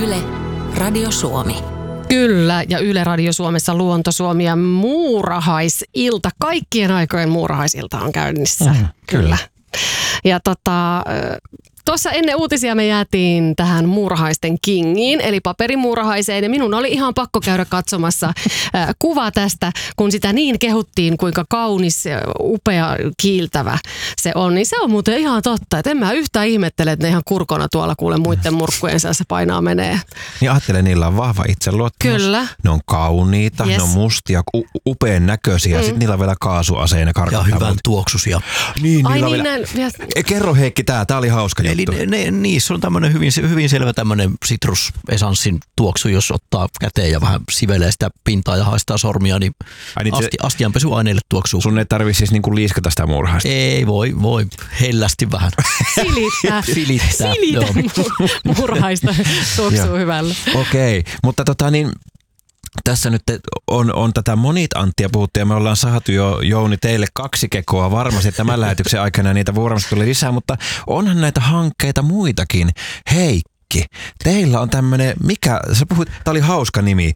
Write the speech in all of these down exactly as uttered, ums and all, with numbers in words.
Yle, Radio Suomi. Kyllä, ja Yle Radio Suomessa Luonto Suomi ja muurahaisilta. Kaikkien aikojen muurahaisilta on käynnissä. Mm, kyllä. kyllä. Ja tota, tuossa ennen uutisia me jäätiin tähän muurahaisten kingiin, eli paperimuurahaiseen. Ja minun oli ihan pakko käydä katsomassa äh, kuva tästä, kun sitä niin kehuttiin, kuinka kaunis, upea, kiiltävä se on. Niin se on muuten ihan totta, että en mä yhtään ihmettele, että ne ihan kurkona tuolla kuule muiden murkkujen seassa painaa menee. Niin ajattelen, niillä on vahva itseluottamus. Kyllä. Ne on kauniita, yes. Ne on mustia, u- upean näköisiä. Mm. Sitten niillä on vielä kaasuaseena karkottaa. Ja hyvän tuoksusia. Niin, Ai niin, vielä... näin. Kerro Heikki tää, tää oli hauska Eli juttu. ne, ne, niissä on tämmöinen hyvin, hyvin selvä tämmöinen sitrusesanssin tuoksu, jos ottaa käteen ja vähän sivelee sitä pintaa ja haistaa sormia, niin, niin asti, se... astianpesuaineille tuoksuu. Sun ei tarvitse siis niinku liiskata sitä muurahaista. Ei, voi, voi hellästi vähän. Silittää. Silittää. Silitä muurahaista tuoksuu hyvällä. Okei, okay. Mutta tota niin... Tässä nyt on, on tätä monit Anttia puhuttu ja me ollaan saatu jo Jouni teille kaksi kekoa varmasti tämän lähetyksen aikana, niitä varmasti tulee lisää, mutta onhan näitä hankkeita muitakin. Heikki, teillä on tämmöinen, mikä, sä puhuit, tää oli hauska nimi,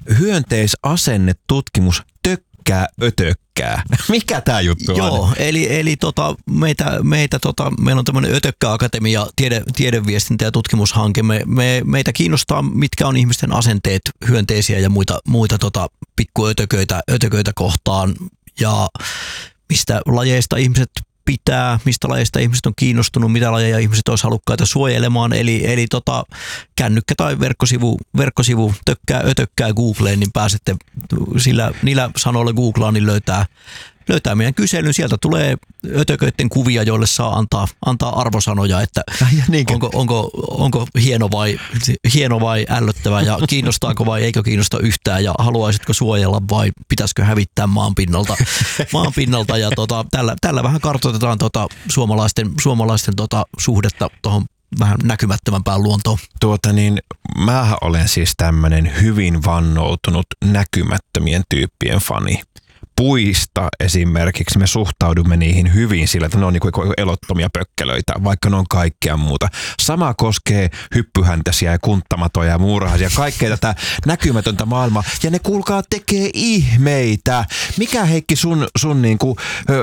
hyönteisasennetutkimus Tökkää ötökkää. Mikä tää juttu on? Joo, eli, eli tota, meitä, meitä tota, meillä on tämmöinen Ötökkä-akatemia, tiede, tiedeviestintä ja tutkimushanke. Me, me, meitä kiinnostaa, mitkä on ihmisten asenteet hyönteisiä ja muita, muita tota, pikkuötököitä ötököitä kohtaan ja mistä lajeista ihmiset pitää, mistä lajeista ihmiset on kiinnostunut, mitä lajeja ihmiset olisi halukkaita suojelemaan. Eli, eli tota, kännykkä tai verkkosivu, verkkosivu tökkää, ötökkää Googleen, niin pääsette sillä, niillä sanoilla googlaan, niin löytää, löytää meidän kyselyn. Sieltä tulee ötököiden kuvia, joille saa antaa, antaa arvosanoja, että onko, onko, onko hieno, vai, hieno vai ällöttävä ja kiinnostaako vai eikö kiinnosta yhtään ja haluaisitko suojella vai pitäisikö hävittää maan pinnalta. Maan pinnalta ja tota, tällä, tällä vähän kartoitetaan tota suomalaisten, suomalaisten tota suhdetta tuohon vähän näkymättömämpään luontoon. Tuota niin, mähän olen siis tämmöinen hyvin vannoutunut näkymättömien tyyppien fani. Puista esimerkiksi me suhtaudumme niihin hyvin sillä, että ne on niin kuin elottomia pökkelöitä, vaikka ne on kaikkea muuta. Sama koskee hyppyhäntäisiä ja kunttamatoja ja muurahaisia, kaikkea tätä näkymätöntä maailmaa. Ja ne kuulkaa tekee ihmeitä. Mikä Heikki sun, sun niin kuin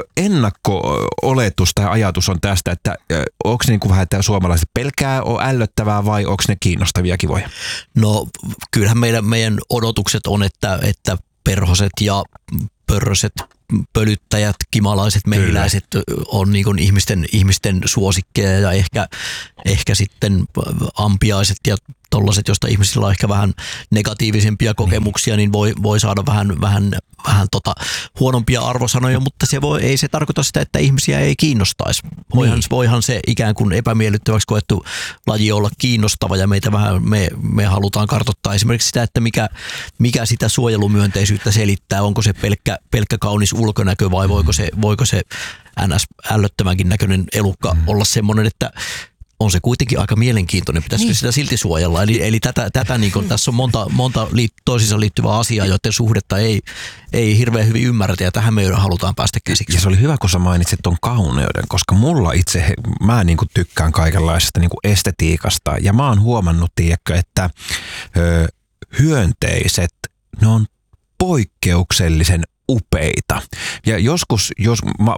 ennakko-oletus tai ajatus on tästä, että onko ne niin kuin vähän, että suomalaiset pelkää, on ällöttävää vai onko ne kiinnostavia kivoja? No kyllähän meidän, meidän odotukset on, että, että perhoset ja pörröset, pölyttäjät, kimalaiset, mehiläiset on niin kuin ihmisten, ihmisten suosikkeja ja ehkä, ehkä sitten ampiaiset ja tollaiset, josta ihmisillä on ehkä vähän negatiivisempia kokemuksia, niin voi, voi saada vähän, vähän, vähän tota huonompia arvosanoja, mutta se voi, ei se tarkoita sitä, että ihmisiä ei kiinnostaisi. Voihan, niin. voihan se ikään kuin epämiellyttäväksi koettu laji olla kiinnostava ja meitä vähän, me, me halutaan kartoittaa esimerkiksi sitä, että mikä, mikä sitä suojelumyönteisyyttä selittää. Onko se pelkkä, pelkkä kaunis ulkonäkö vai voiko se, voiko se ns. Ällöttävänkin näköinen elukka mm. olla semmoinen, että on se kuitenkin aika mielenkiintoinen. Pitäisikö niin. sitä silti suojella? Eli, eli tätä, tätä niin kuin, tässä on monta, monta liit, toisiinsa liittyvää asiaa, joiden suhdetta ei, ei hirveän hyvin ymmärretä, ja tähän me halutaan päästä käsiksi. Ja se oli hyvä, kun sä mainitsit ton kauneuden, koska mulla itse, mä niin kuin tykkään kaikenlaisesta niin kuin estetiikasta, ja mä oon huomannut, tiedätkö, että ö, hyönteiset, ne on poikkeuksellisen upeita. Ja joskus, jos mä,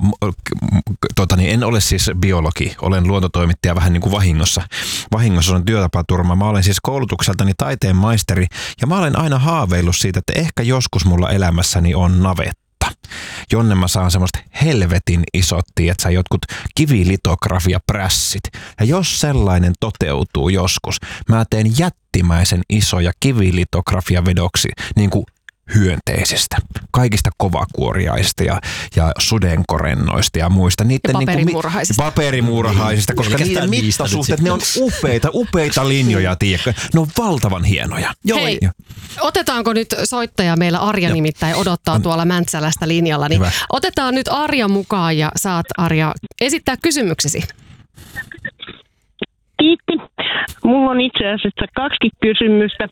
tota niin, en ole siis biologi, olen luontotoimittaja vähän niin kuin vahingossa. Vahingossa on työtapaturma. Mä olen siis koulutukseltani taiteen maisteri ja mä olen aina haaveillut siitä, että ehkä joskus mulla elämässäni on navetta, jonne mä saan semmoista helvetin isot, tietsä, jotkut kivilitografiaprässit. Ja jos sellainen toteutuu joskus, mä teen jättimäisen isoja kivilitografiavedoksi, niin kuin hyönteisistä, kaikista kovakuoriaista ja, ja sudenkorennoista ja muista. Niiden ja paperimuurahaisista. Niin paperimuurahaisista, koska mm. niiden mittasuhteet, ne on upeita, upeita linjoja, tiedätkö? Ne on valtavan hienoja. Hei, otetaanko nyt soittaja, meillä Arja Joo. nimittäin odottaa on. tuolla Mäntsälästä linjalla, niin Hyvä. otetaan nyt Arja mukaan ja saat Arja esittää kysymyksesi. Kiitti. Mulla on itse asiassa kaksi kysymystä.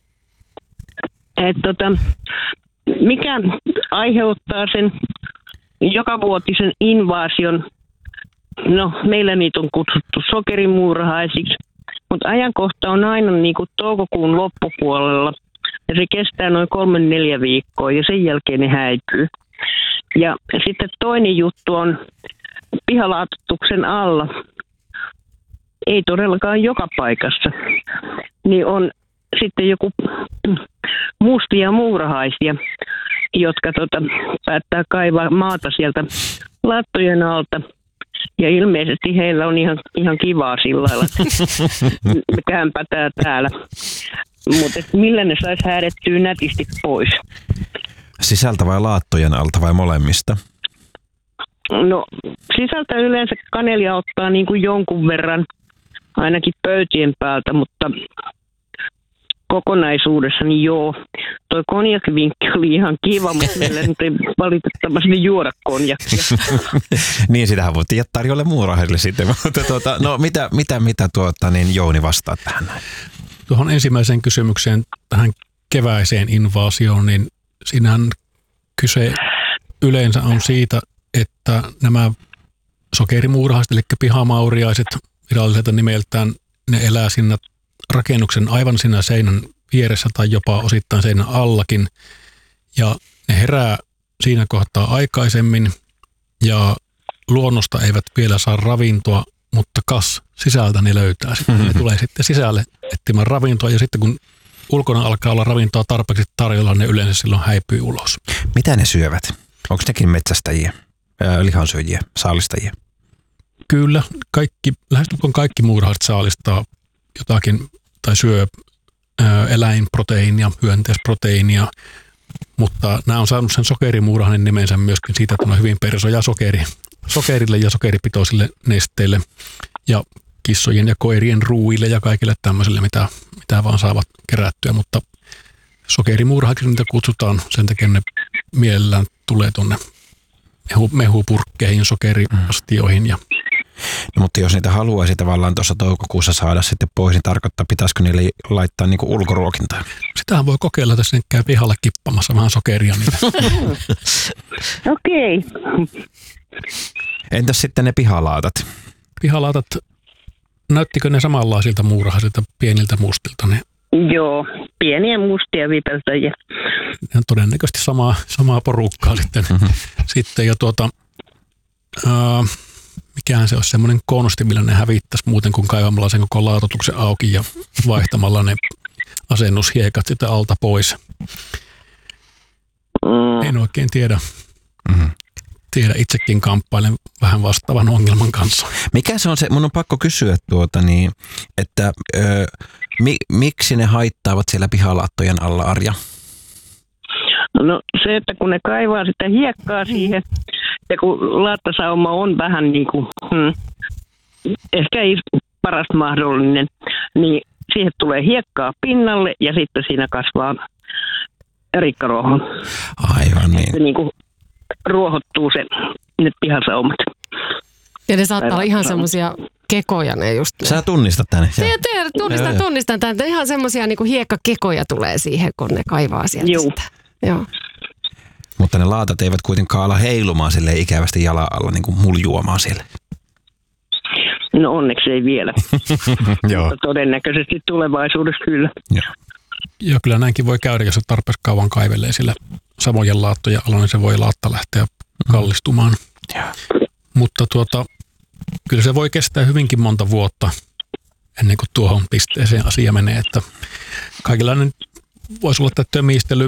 Että tota, mikä aiheuttaa sen jokavuotisen invaasion? No, meillä niitä on kutsuttu sokerimuurahaisiksi. Mutta ajankohta on aina niin kuin toukokuun loppupuolella. Ja se kestää noin kolme neljä viikkoa ja sen jälkeen ne häipyy. Ja sitten toinen juttu on pihalaatotuksen alla. Ei todellakaan joka paikassa. Niin on sitten joku mustia muurahaisia, jotka tota, päättää kaivaa maata sieltä laattojen alta. Ja ilmeisesti heillä on ihan, ihan kivaa sillä lailla, että me kämpätään täällä. Mutta millä ne saisi häädettyä nätisti pois? Sisältä vai laattojen alta vai molemmista? No sisältä yleensä kanelia ottaa niin kuin jonkun verran, ainakin pöytien päältä, mutta kokonaisuudessa niin joo. Toi konjakvinkki oli ihan kiva, mutta meillä nyt ei valitettavasti juoda konjakkia. Niin, sitähän voit jättää tarjolle muurahaisille sitten. Mutta tuota, no mitä, mitä, mitä tuota, niin Jouni vastaa tähän näin? Tuohon ensimmäiseen kysymykseen, tähän keväiseen invaasioon, niin siinähän kyse yleensä on siitä, että nämä sokerimuurahaiset, eli pihamauriaiset viralliselta nimeltään, ne elää siinä rakennuksen aivan siinä seinän vieressä tai jopa osittain seinän allakin. Ja ne herää siinä kohtaa aikaisemmin ja luonnosta eivät vielä saa ravintoa, mutta kas sisältä ne löytää sitä. Mm-hmm. Ne tulee sitten sisälle etsimään ravintoa ja sitten kun ulkona alkaa olla ravintoa tarpeeksi tarjolla, ne yleensä silloin häipyy ulos. Mitä ne syövät? Onko nekin metsästäjiä, ää, lihansyöjiä, saalistajia? Kyllä, kaikki, lähestulkoon kaikki muurahaiset saalistaa jotakin tai syö ää, eläinproteiinia, hyönteisproteiinia, mutta nämä on saanut sen sokerimuurahainen nimensä myöskin siitä, että on hyvin persoja sokeri, sokerille ja sokeripitoisille nesteille ja kissojen ja koirien ruuille ja kaikille tämmöisille, mitä, mitä vaan saavat kerättyä, mutta sokerimuurahaiksi niitä kutsutaan, sen takia ne mielellään tulee tuonne mehu, mehupurkkeihin, sokeriastioihin ja No, mutta jos niitä haluaisi tavallaan tuossa toukokuussa saada sitten pois, niin tarkoittaa, pitäisikö niille laittaa niinku ulkoruokintaa? Sitähän voi kokeilla, että sinne käy pihalla kippamassa vähän sokeria. Okei. Okay. Entäs sitten ne pihalaatat? Pihalaatat, näyttikö ne samanlaisilta muurahaisilta pieniltä mustilta? Ne? Joo, pieniä mustia vipeltäjiä. Ne on todennäköisesti samaa, samaa porukkaa sitten. Mm-hmm. sitten ja tuota... Ää, Mikähän se olisi semmoinen konsti, millä ne hävittäisi muuten kuin kaivamalla sen koko laatotuksen auki ja vaihtamalla ne asennushiekat sitä alta pois. Mm. En oikein tiedä. Mm-hmm. Tiedä, itsekin kamppailen vähän vastaavan ongelman kanssa. Mikä se on se, mun on pakko kysyä tuota niin, että ö, mi, miksi ne haittaavat siellä pihalaattojen alla, Arja? No se, että kun ne kaivaa sitä hiekkaa siihen, ja kun laattasauma on vähän niin kuin, hmm, ehkä ei paras mahdollinen, niin siihen tulee hiekkaa pinnalle ja sitten siinä kasvaa rikkaruoho. Aivan niin. Se niin kuin ruohottuu se, ne pihasaumat. Ja ne saattaa olla ihan semmoisia kekoja ne just. Ne. Sä tunnistat tänne. Te, te, tunnistan, tunnistan tämän. Ihan semmoisia niin kuin hiekkakekoja tulee siihen, kun ne kaivaa sieltä Juu. sitä. Joo. Mutta ne laatat eivät kuitenkaan ala heilumaan silleen ikävästi jalan alla, niin kuin muljuamaan siellä. No onneksi ei vielä. Mutta todennäköisesti tulevaisuudessa kyllä. Joo. Ja kyllä näinkin voi käydä, jos se tarpeeksi kauan kaivelee sillä samojen laattojen alla, niin se voi laatta lähteä kallistumaan. Mm. Mutta tuota, kyllä se voi kestää hyvinkin monta vuotta ennen kuin tuohon pisteeseen asia menee, että kaikenlainen voisi olla tämä tömistely,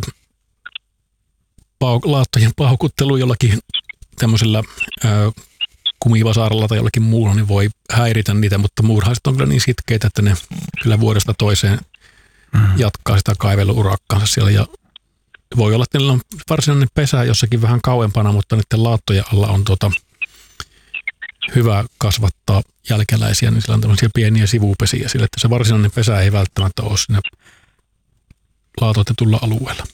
laattojen paukuttelu jollakin tämmöisellä ö, kumivasaaralla tai jollakin muulla, niin voi häiritä niitä, mutta muurahaiset on kyllä niin sitkeitä, että ne kyllä vuodesta toiseen mm-hmm. jatkaa sitä kaiveluurakkaansa siellä. Ja voi olla, että niillä on varsinainen pesä jossakin vähän kauempana, mutta niiden laattojen alla on tota, hyvä kasvattaa jälkeläisiä, niin sillä on tämmöisiä pieniä sivupesiä sillä, että se varsinainen pesä ei välttämättä ole siinä laatoitetulla alueella.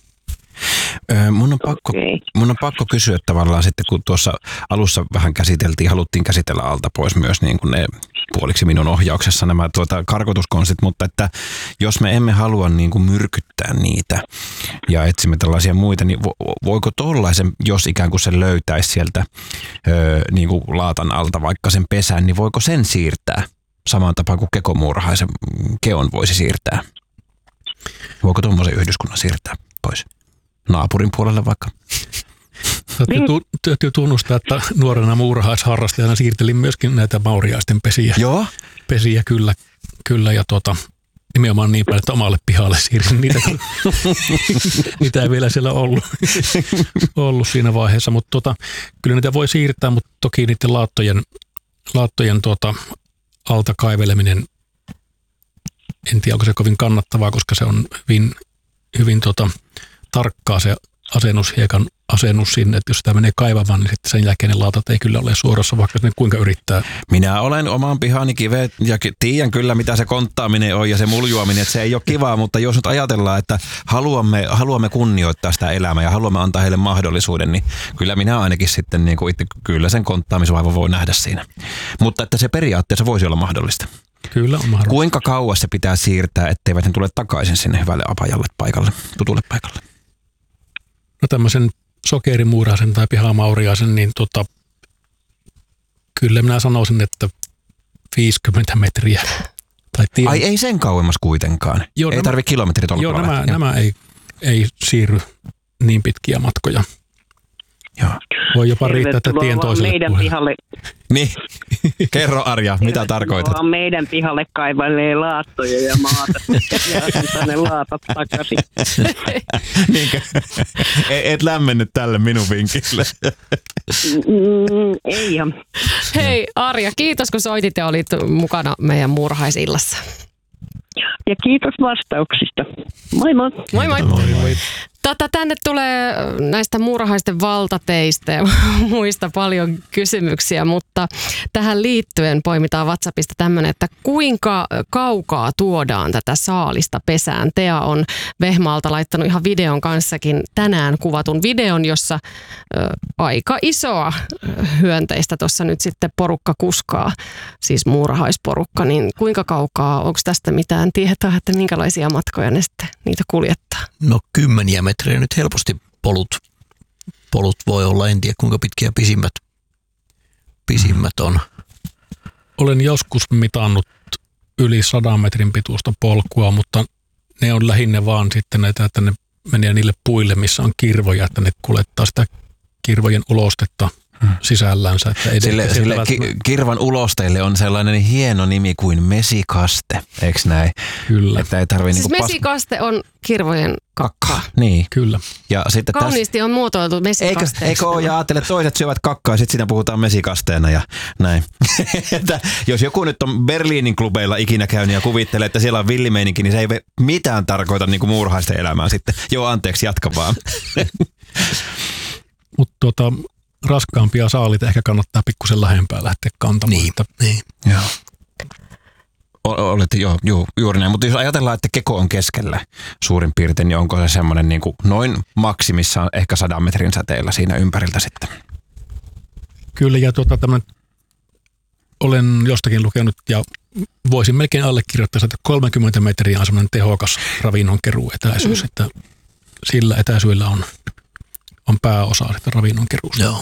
Mun on, pakko, okay. mun on pakko kysyä tavallaan sitten, kun tuossa alussa vähän käsiteltiin, haluttiin käsitellä alta pois myös niin kuin ne puoliksi minun ohjauksessa nämä tuota, karkotuskonstit, mutta että jos me emme halua niin kuin myrkyttää niitä ja etsimme tällaisia muita, niin voiko tollaisen, jos ikään kuin sen löytäisi sieltä ö, niin kuin laatan alta vaikka sen pesän, niin voiko sen siirtää samaan tapaan kuin kekomuurahaisen keon voisi siirtää. Voiko tuommoisen yhdyskunnan siirtää pois? Naapurin puolelle vaikka? Täytyy, tu- täytyy tunnustaa, että nuorena muurahaisharrastajana siirtelin myöskin näitä mauriaisten pesiä. Joo. Pesiä kyllä, kyllä ja tuota, nimenomaan niin päin, että omalle pihalle siirsin niitä, kun niitä ei vielä siellä ollut, ollut siinä vaiheessa. Mutta tuota, kyllä niitä voi siirtää, mutta toki niiden laattojen, laattojen tuota, alta kaiveleminen, en tiedä onko se kovin kannattavaa, koska se on hyvin, hyvin tuota, tarkkaa se asennus, hiekan asennus sinne, että jos sitä menee kaivamaan, niin sitten sen jälkeen ne laatat ei kyllä ole suorassa, vaikka ne kuinka yrittää. Minä olen oman pihani kivet ja tiedän kyllä, mitä se konttaaminen on ja se muljuaminen, että se ei ole kivaa, mutta jos nyt ajatellaan, että haluamme, haluamme kunnioittaa sitä elämää ja haluamme antaa heille mahdollisuuden, niin kyllä minä ainakin sitten niin kuin itse, kyllä sen konttaamisvaivan voi nähdä siinä. Mutta että se periaatteessa voisi olla mahdollista. Kyllä on mahdollista. Kuinka kauas se pitää siirtää, etteivät ne tule takaisin sinne hyvälle apajalle paikalle, tutulle paikalle? No tämmöisen sokerimuuraisen tai pihamauriaisen, niin tota, kyllä minä sanoisin, että viisikymmentä metriä. Tai tien... Ai ei sen kauemmas kuitenkaan. Joo, ei tarvitse kilometrit olla. Joo, nämä, nämä ei, ei siirry niin pitkiä matkoja. Joo. Voi jopa riittää, että tien toiselle meidän puolelle. pihalle. Niin, kerro Arja, mitä tarkoitat? Vaan meidän pihalle kaivalee laattoja ja maata ja ne laatat takaisin. Niinkö? Et lämmennyt tälle minun vinkille. Mm, ei ihan. Hei Arja, kiitos kun soitit ja olit mukana meidän muurahaisillassa. Ja kiitos vastauksista. Moi moi. Moi moi. Moi, moi. Tätä, tänne tulee näistä muurahaisten valtateistä ja muista paljon kysymyksiä, mutta tähän liittyen poimitaan WhatsAppista tämmöinen, että kuinka kaukaa tuodaan tätä saalista pesään. Tea on Vehmaalta laittanut ihan videon kanssakin tänään kuvatun videon, jossa ö, aika isoa hyönteistä tuossa nyt sitten porukka kuskaa, siis muurahaisporukka, niin kuinka kaukaa, onko tästä mitään tietoa, että minkälaisia matkoja ne sitten niitä kuljettaa? No kymmeniä metrejä nyt helposti polut, polut voi olla, en tiedä kuinka pitkiä pisimmät, pisimmät on. Olen joskus mitannut yli sadan metrin pituista polkua, mutta ne on lähinnä vaan sitten näitä, että ne menee niille puille, missä on kirvoja, että ne kuljettaa sitä kirvojen ulostetta sisällänsä. Että ei sille sille ki- kirvan ulosteille on sellainen hieno nimi kuin mesikaste, eikö näin? Kyllä. Että ei tarvii Siis niinku mesikaste on kirvojen kakkaa. Niin. Kyllä. Ja sitten Kauniisti täs... on muotoiltu mesikasteeksi. Eikö, eikö ole, ja ajattele, että toiset syövät kakkaa, ja sitten siinä puhutaan mesikasteena ja näin. Että jos joku nyt on Berliinin klubeilla ikinä käynyt ja kuvittelee, että siellä on villimeininki, niin se ei mitään tarkoita niin kuin muurahaisten elämää sitten. Joo, anteeksi, jatka vaan. Mutta tuota, raskaampia saalita ehkä kannattaa pikkusen lähempää lähteä kantamaan. Niin, että... niin. Joo. Olet, joo, joo, juuri näin. Mutta jos ajatellaan, että keko on keskellä suurin piirtein, niin onko se semmoinen niin kuin noin maksimissaan ehkä sadan metrin säteellä siinä ympäriltä sitten? Kyllä, ja tuota, tämän, olen jostakin lukenut ja voisin melkein allekirjoittaa, että kolmekymmentä metriä on semmoinen tehokas ravinnonkeruu etäisyys, mm. että sillä etäisyydellä on, on pääosa sitä ravinnonkeruusta. Joo.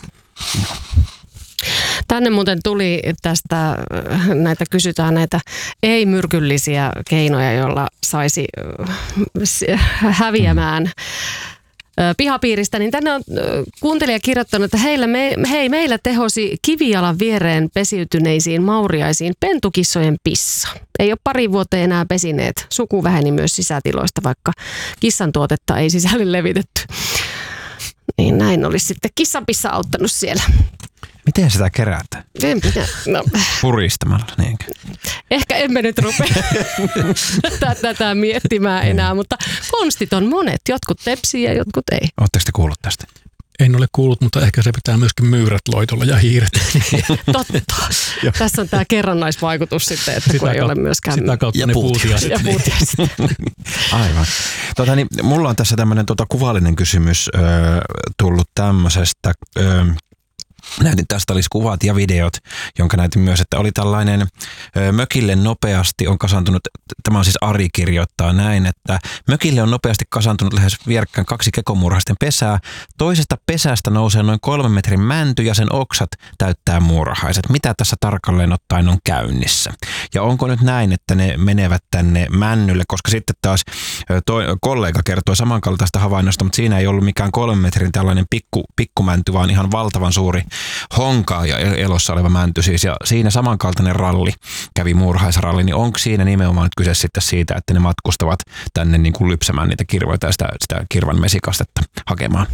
Tänne muuten tuli tästä, näitä kysytään näitä ei-myrkyllisiä keinoja, joilla saisi häviämään pihapiiristä, niin tänne on kuuntelija kirjoittanut, että heillä me, hei, meillä tehosi kivijalan viereen pesiytyneisiin mauriaisiin pentukissojen pissa. Ei ole pari vuotta enää pesineet. Suku väheni myös sisätiloista, vaikka kissan tuotetta ei sisälle levitetty. Niin näin olisi sitten kissanpissa auttanut siellä. Miten sitä kerätään? En minä, no. Puristamalla, niinkö? Ehkä emme nyt rupea tätä miettimään enää, mutta konstit on monet. Jotkut tepsii ja jotkut ei. Oletteko te kuullut tästä? En ole kuullut, mutta ehkä se pitää myöskin myyrät loitolla ja hiiret. Totta. Tässä on tämä kerrannaisvaikutus sitten, että sitä kun ei kautta, ole myöskään... Sitä kautta ja ne puutiaiset. Ja puutiaiset. Aivan. Tota, niin, mulla on tässä tämmöinen tota, kuvallinen kysymys ö, tullut tämmöisestä. Ö, näytin, tästä olisi kuvat ja videot, jonka näytin myös, että oli tällainen ö, mökille nopeasti on kasantunut, tämä on siis Ari kirjoittaa näin, että mökille on nopeasti kasantunut lähes vierekkäin kaksi kekomuurahaisten pesää. Toisesta pesästä nousee noin kolmen metrin mänty ja sen oksat täyttää muurahaiset. Mitä tässä tarkalleen ottaen on käynnissä? Ja onko nyt näin, että ne menevät tänne männylle, koska sitten taas toi kollega kertoi samankaltaista havainnosta, mutta siinä ei ollut mikään kolmen metrin tällainen pikku, pikkumänty, vaan ihan valtavan suuri honkaa ja elossa oleva mänty siis. Ja siinä samankaltainen ralli kävi muurahaisralli, niin onko siinä nimenomaan nyt kyse sitten siitä, että ne matkustavat tänne niin kuin lypsämään niitä kirvoita ja sitä, sitä kirvan mesikastetta hakemaan?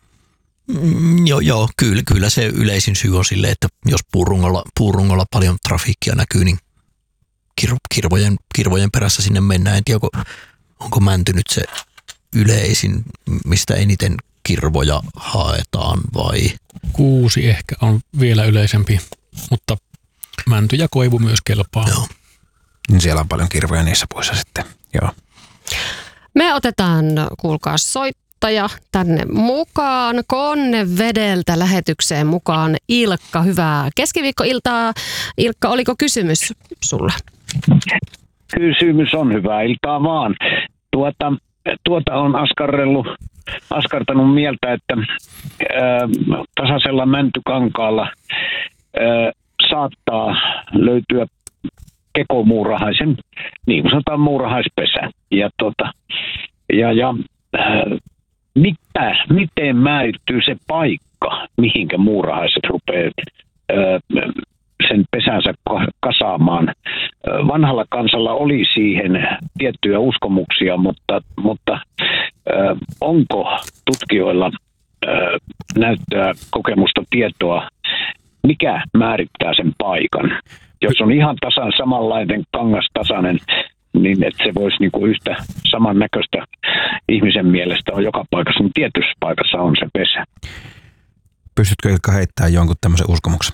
Mm, joo, joo kyllä, kyllä se yleisin syy on sille, että jos puurungolla, puurungolla paljon trafiikkia näkyy, niin kir, kirvojen, kirvojen perässä sinne mennään. En tiedä, onko, onko mänty nyt se yleisin, mistä eniten kirvoja haetaan vai? Kuusi ehkä on vielä yleisempi, mutta mänty ja koivu myös kelpaa. Joo. Niin siellä on paljon kirvoja niissä puissa sitten, joo. Me otetaan, kuulkaa, soittaja tänne mukaan. Konnevedeltä lähetykseen mukaan Ilkka. Hyvää keskiviikkoiltaa. Ilkka, oliko kysymys sulla? Kysymys on hyvää iltaa vaan. Tuota, tuota on askarrellut, askartanut mieltä, että ää, tasaisella mäntykankaalla ää, saattaa löytyä kekomuurahaisen, niin kuin sanotaan, muurahaispesä. Ja, tota, ja, ja ää, mitä, miten määrittyy se paikka, mihinkä muurahaiset rupeaa ää, sen pesänsä kasaamaan. Vanhalla kansalla oli siihen tiettyjä uskomuksia, mutta, mutta äh, onko tutkijoilla äh, näyttöä, kokemusta, tietoa, mikä määrittää sen paikan? Jos on ihan tasan samanlainen kangastasainen, niin että se voisi niinku yhtä samannäköistä ihmisen mielestä on joka paikassa, niin tietyssä paikassa on se pesä. Pystytkö Ilkka heittämään jonkun tämmöisen uskomuksen?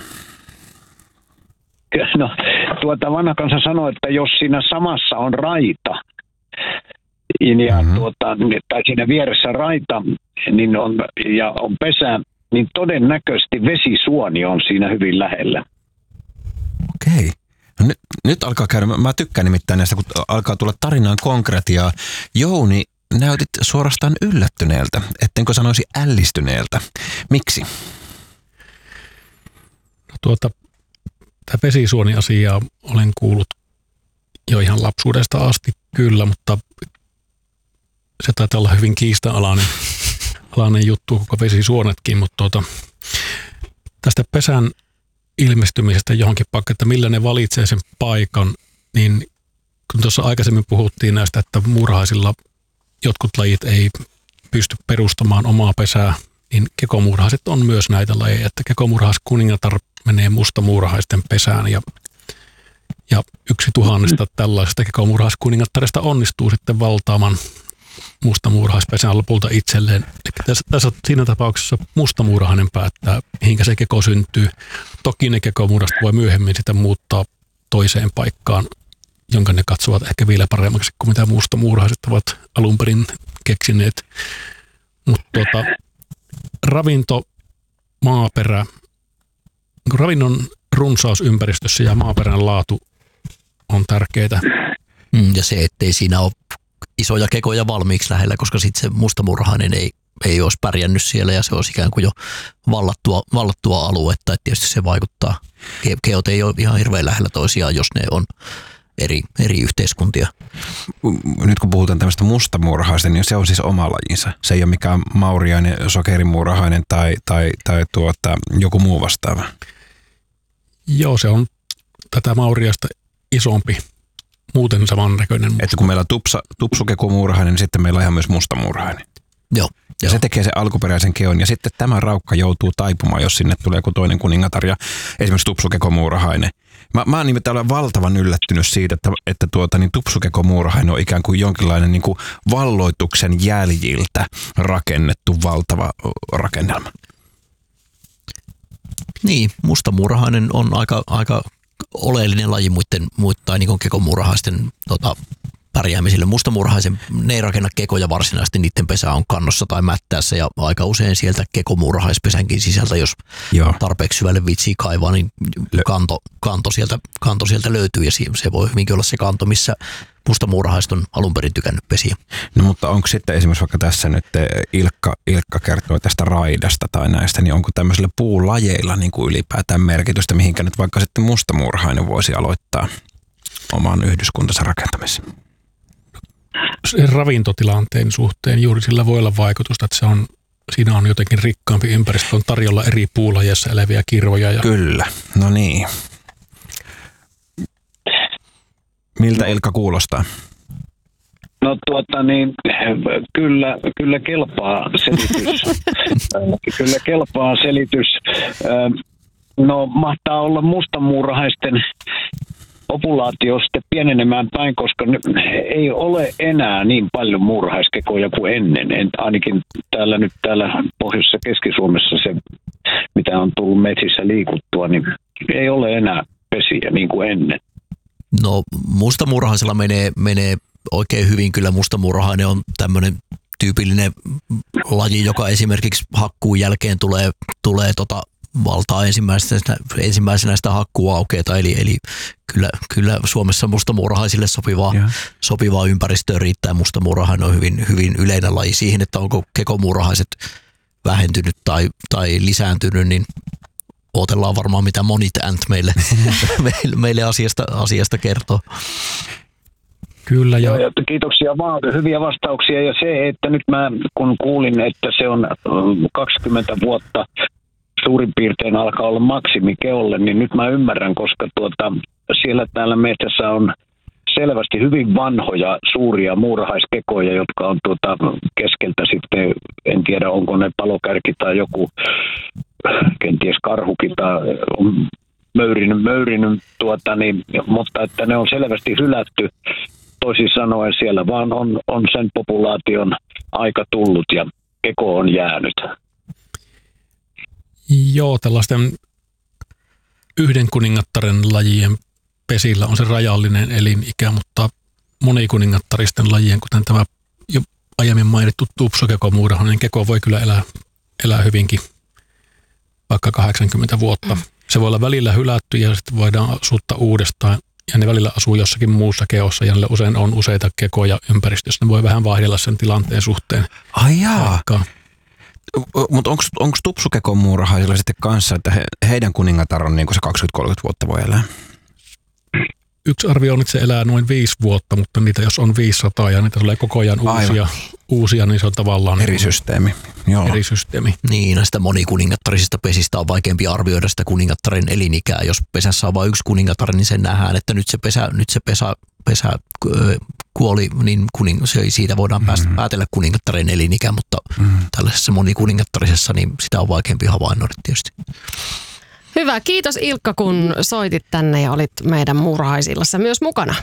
No, tuota vanha kansa sanoi, että jos siinä samassa on raita, ja mm-hmm. tuota, tai siinä vieressä raita niin on, ja on pesä, niin todennäköisesti vesisuoni on siinä hyvin lähellä. Okei. No nyt, nyt alkaa käydä, mä tykkään nimittäin näistä, kun alkaa tulla tarinaan konkretiaa. Jouni, näytit suorastaan yllättyneeltä, ettenkö sanoisi ällistyneeltä. Miksi? No tuota... Tämä vesisuoni-asiaa olen kuullut jo ihan lapsuudesta asti kyllä, mutta se taitaa olla hyvin kiista-alainen alainen juttu, koko vesisuonetkin, mutta tuota, tästä pesän ilmestymisestä johonkin paikkaan, että millä ne valitsee sen paikan, niin kun tuossa aikaisemmin puhuttiin näistä, että muurahaisilla jotkut lajit ei pysty perustamaan omaa pesää, niin kekomuurahaiset on myös näitä lajeja, että kekomuurahaiskuningatar menee mustamuurahaisten pesään ja, ja yksi tuhannesta tällaisesta kekomuurahaiskuningattaresta onnistuu sitten valtaamaan mustamuurahaispesään lopulta itselleen. Eli tässä, tässä siinä tapauksessa mustamuurahainen päättää, mihinkä se keko syntyy. Toki ne kekomuurahaiset voi myöhemmin sitä muuttaa toiseen paikkaan, jonka ne katsovat ehkä vielä paremmaksi kuin mitä mustamuurahaiset ovat alun perin keksineet. Mutta tuota, ravinto, maaperä, ravinnon runsaus ympäristössä ja maaperän laatu on tärkeää. Mm, ja se, ettei siinä ole isoja kekoja valmiiksi lähellä, koska sitten se mustamuurahainen ei, ei olisi pärjännyt siellä ja se olisi ikään kuin jo vallattua, vallattua aluetta. Et tietysti se vaikuttaa. Keot ei ole ihan hirveän lähellä toisiaan, jos ne on eri, eri yhteiskuntia. Nyt kun puhutaan tämmöistä mustamuurahaista, niin se on siis oma lajinsa. Se ei ole mikään mauriainen, sokerimuurahainen tai, tai, tai tuota, joku muu vastaava. Joo, se on tätä mauriasta isompi, muuten samannäköinen musta. Että kun meillä on tupsa, tupsukekomuurahainen, niin sitten meillä on ihan myös mustamuurahainen. Joo. Ja se tekee sen alkuperäisen keon. Ja sitten tämä raukka joutuu taipumaan, jos sinne tulee joku toinen kuningatar ja esimerkiksi tupsukekomuurahainen. Mä, mä oon nimittäin olen valtavan yllättynyt siitä, että, että tuota, niin tupsukekomuurahainen on ikään kuin jonkinlainen niin kuin valloituksen jäljiltä rakennettu valtava rakennelma. Niin, mustamuurahainen on aika, aika oleellinen laji muiden, muiden niin kekomuurahaisten tota, pärjäämiselle. Mustamuurahaisen, ne ei rakenna kekoja varsinaisesti, niiden pesä on kannossa tai mättäässä ja aika usein sieltä kekomuurahaispesänkin sisältä, jos Joo. tarpeeksi syvälle viitsii kaivaa, niin kanto, kanto, sieltä, kanto sieltä löytyy ja se voi hyvinkin olla se kanto, missä mustamuurahaiset on alun perin tykännyt pesiä. No mutta onko sitten esimerkiksi vaikka tässä nyt Ilkka, Ilkka kertoo tästä raidasta tai näistä, niin onko tämmöisillä puulajeilla niin kuin ylipäätään merkitystä, mihinkä nyt vaikka sitten mustamuurahainen voisi aloittaa oman yhdyskuntansa rakentamisen? Sen ravintotilanteen suhteen juuri sillä voi olla vaikutusta, että se on, siinä on jotenkin rikkaampi ympäristö, on tarjolla eri puulajeissa eläviä kirvoja. Ja Kyllä, no niin. Miltä Ilkka kuulostaa? No tuota niin, kyllä, kyllä kelpaa selitys. kyllä kelpaa selitys. No mahtaa olla mustamuurahaisten populaatio sitten pienenemään päin, koska ei ole enää niin paljon muurahaiskekoja kuin ennen. En, ainakin täällä nyt täällä Pohjoisessa Keski-Suomessa se, mitä on tullut metsissä liikuttua, niin ei ole enää pesiä niin kuin ennen. No mustamuurahaisella menee, menee oikein hyvin. Kyllä mustamuurahainen on tämmöinen tyypillinen laji, joka esimerkiksi hakkuun jälkeen tulee, tulee tota valtaa ensimmäisenä, ensimmäisenä sitä hakkuuaukeita. Eli, eli kyllä, kyllä Suomessa mustamuurahaisille sopivaa, sopivaa ympäristöä riittää. Mustamuurahainen on hyvin, hyvin yleinen laji siihen, että onko kekomuurahaiset vähentynyt tai, tai lisääntynyt, niin odotellaan varmaan mitä Monit Ant meille, meille, meille asiasta, asiasta kertoo. Kyllä. Ja... Joo, kiitoksia vaan, hyviä vastauksia. Ja se, että nyt mä kun kuulin, että se on kaksikymmentä vuotta suurin piirtein alkaa olla maksimi keolle, niin nyt mä ymmärrän, koska tuota, siellä täällä metsässä on selvästi hyvin vanhoja suuria muurahaiskekoja, jotka on tuota keskeltä sitten, en tiedä onko ne palokärki tai joku kenties karhukin tai on möyrinyt, möyrinyt tuota, niin, mutta että ne on selvästi hylätty. Toisin sanoen siellä vaan on, on sen populaation aika tullut ja keko on jäänyt. Joo, tällaisten yhden kuningattaren lajien pesillä on se rajallinen elinikä, mutta monikuningattaristen lajien, kuten tämä jo aiemmin mainittu tupsukekomuurahainen keko, voi kyllä elää, elää hyvinkin vaikka kahdeksankymmentä vuotta. Se voi olla välillä hylätty ja sitten voidaan asuttaa uudestaan. Ja ne välillä asuu jossakin muussa keossa ja usein on useita kekoja ympäristössä. Ne voi vähän vaihdella sen tilanteen suhteen. Ai jaa. Mutta onko tupsukekomuurahaisilla sitten kanssa, että he, heidän kuningatar on niin kuin se kaksikymmentä kolmekymmentä vuotta voi elää? Yksi arvio on, että se elää noin viisi vuotta, mutta niitä jos on viisisataa ja niitä tulee koko ajan uusia, uusia, niin se on tavallaan eri systeemi. Joo. Eri systeemi. Niin, näistä monikuningattarisista pesistä on vaikeampi arvioida sitä kuningattaren elinikää. Jos pesässä on vain yksi kuningatar, niin sen nähdään, että nyt se pesä, nyt se pesä, pesä kuoli, niin kuning, se, siitä voidaan mm-hmm. päästä, päätellä kuningattaren elinikä, mutta mm-hmm. tällaisessa monikuningattarisessa niin sitä on vaikeampi havainnoida tietysti. Hyvä, kiitos Ilkka, kun soitit tänne ja olit meidän muurahaisillassa myös mukana.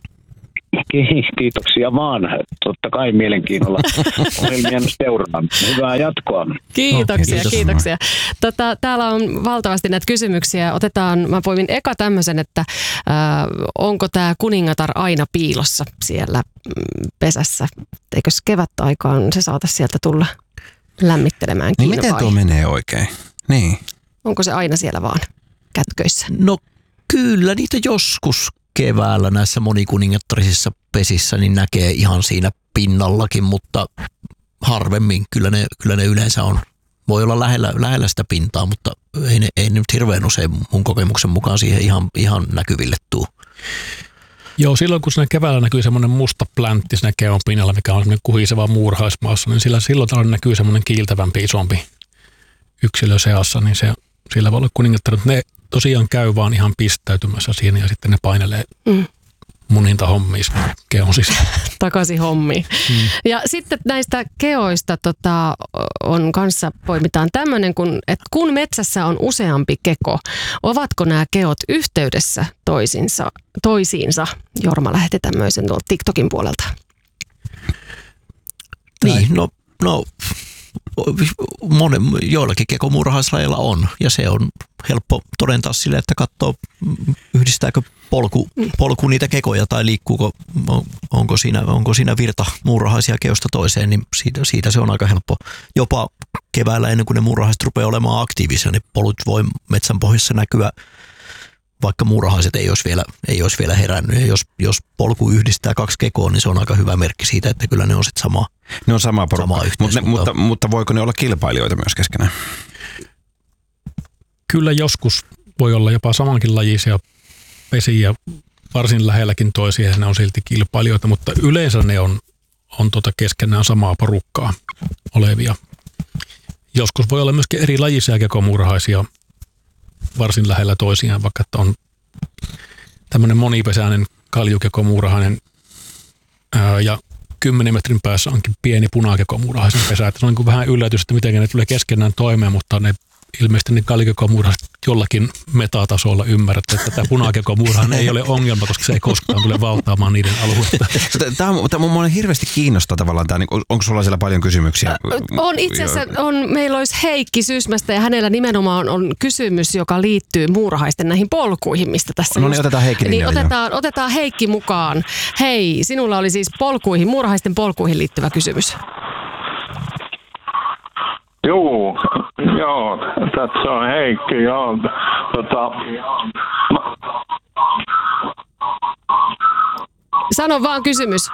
Kiitoksia vaan. Totta kai mielenkiinnolla ohjelmien seuraan. Hyvää jatkoa. Kiitoksia, no, kiitoksia. Tota, täällä on valtavasti näitä kysymyksiä. Otetaan, mä poimin eka tämmöisen, että äh, onko tämä kuningatar aina piilossa siellä mm, pesässä? Eikös kevätaikaan se saata sieltä tulla lämmittelemään niin miten vai? Tuo menee oikein? Niin. Onko se aina siellä vaan kätköissä? No kyllä niitä joskus keväällä näissä monikuningattarisissa pesissä niin näkee ihan siinä pinnallakin, mutta harvemmin. Kyllä ne, kyllä ne yleensä on. Voi olla lähellä, lähellä sitä pintaa, mutta ei ne, ei ne nyt hirveän usein mun kokemuksen mukaan siihen ihan, ihan näkyville tuu. Joo, silloin kun siinä keväällä näkyy semmoinen musta pläntti siinä keon pinnalla, mikä on semmoinen kuhiseva muurahaismaassa, niin sillä, silloin täällä näkyy semmoinen kiiltävämpi, isompi yksilö seassa, niin se, sillä voi olla kuningattaret. Ne tosiaan käy vaan ihan pistäytymässä siinä ja sitten ne painelee mm. muninta hommiin keon sisään. Takaisin hommiin. Mm. Ja sitten näistä keoista tota, on kanssa poimitaan tämmöinen, kun, että kun metsässä on useampi keko, ovatko nämä keot yhteydessä toisinsa, toisiinsa? Jorma lähetti tämmöisen tuolta TikTokin puolelta. Niin, no, no monen, joillakin kekomuurahaislajeilla on, ja se on helppo todentaa sille, että katsoo, yhdistääkö polku, polku niitä kekoja tai liikkuuko, onko siinä, onko siinä virta muurahaisia keosta toiseen, niin siitä, siitä se on aika helppo. Jopa keväällä ennen kuin ne muurahaiset rupeaa olemaan aktiivisia, niin polut voi metsän pohjassa näkyä, vaikka muurahaiset ei olisi vielä, ei olisi vielä herännyt. Ja jos, jos polku yhdistää kaksi kekoa, niin se on aika hyvä merkki siitä, että kyllä ne on sitten samaa. Ne on samaa porukkaa, mutta, mutta, mutta voiko ne olla kilpailijoita myös keskenään? Kyllä joskus voi olla jopa samankin lajisia pesiä varsin lähelläkin toisia, ja ne on silti kilpailijoita, mutta yleensä ne on, on tota keskenään samaa porukkaa olevia. Joskus voi olla myöskin eri lajisia kekomuurahaisia varsin lähellä toisiaan, vaikka että on tämmöinen monipesäinen kaljukekomuurahainen ää, ja kymmenen metrin päässä onkin pieni punakekomuurahaisen pesä. Että se on niin kuin vähän yllätys, että miten ne tulee keskenään toimeen, mutta ne ilmeisesti niin kaljukekomuurahaiset jollakin metatasolla ymmärrät, että tämä punakekomuurahan ei ole ongelma, koska se ei koskaan tule valtaamaan niiden alueita. Tämä on, tämä on hirveästi kiinnostaa tavallaan. Tämä, onko sulla siellä paljon kysymyksiä? On itse asiassa, on, meillä olisi Heikki Sysmästä ja hänellä nimenomaan on kysymys, joka liittyy muurahaisten näihin polkuihin, mistä tässä no niin, otetaan Heikki. Niin, otetaan, otetaan Heikki mukaan. Hei, sinulla oli siis polkuihin, muurahaisten polkuihin liittyvä kysymys. Joo, joo, tässä on Heikki, joo. Tota, mä... Sano vaan kysymys.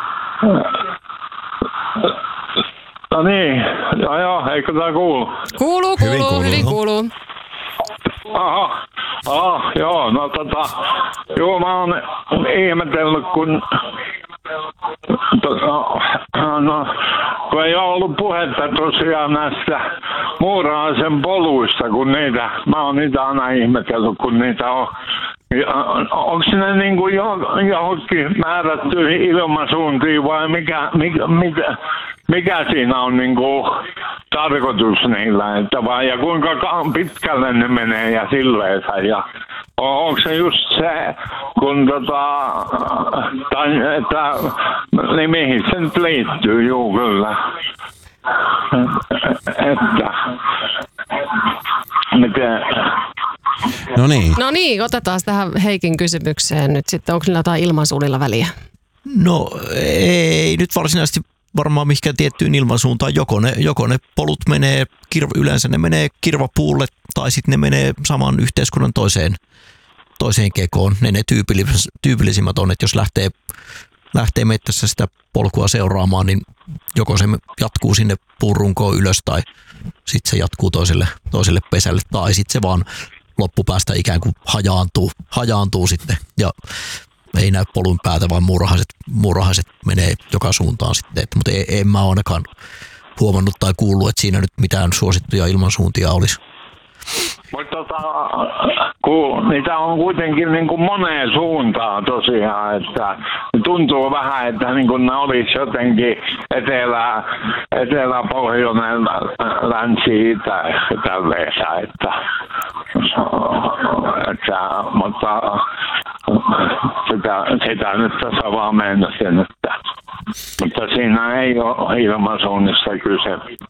No niin, joo, joo, eikö tämä kuulu? Kuuluu, kuuluu, hyvin kuuluu. Hyvin kuuluu. Aha, aha, joo, no tota, joo, mä oon ihmetellyt, kun... No, no, kun ei ole ollut puhetta tosiaan näistä muurahaisen poluista, kun niitä, mä oon niitä aina ihmetellyt, kun niitä on. Onko ne niin kuin johonkin määrättyihin ilmasuuntiin vai mikä, mikä, mikä, mikä siinä on niin kuin tarkoitus niillä, että vai, ja kuinka pitkälle ne menee ja silleensä ja onko se just se, kun tota, tai, että niin mihin se nyt liittyy, juu kyllä, että miten... No niin. No niin, otetaan tähän Heikin kysymykseen nyt sitten, onko niillä jotain ilmansuunnilla väliä? No ei nyt varsinaisesti varmaan mihinkään tiettyyn ilmansuuntaan, joko ne, joko ne polut menee, yleensä ne menee kirvapuulle tai sitten ne menee saman yhteiskunnan toiseen, toiseen kekoon. Ne ne tyypillis, tyypillisimmät on, että jos lähtee, lähtee metsässä sitä polkua seuraamaan, niin joko se jatkuu sinne puurunkoon ylös tai sitten se jatkuu toiselle, toiselle pesälle tai sitten se vaan loppupäästä ikään kuin hajaantuu, hajaantuu sitten ja ei näy polun päätä, vaan muurahaiset, muurahaiset menee joka suuntaan sitten. Et, mutta ei, en mä ainakaan huomannut tai kuullut, että siinä nyt mitään suosittuja ilmansuuntia olisi. Mutta tota, kun niitä on kuitenkin niin kuin moneen suuntaan tosiaan, että tuntuu vähän, että niin kuin ne olisi jotenkin etelä, etelä pohjoinen, länsi, itä ja tälleensä, että, että mutta sitä, sitä nyt tässä vaan mennä sen, että mutta siinä ei ole ilmansuunnista kyse.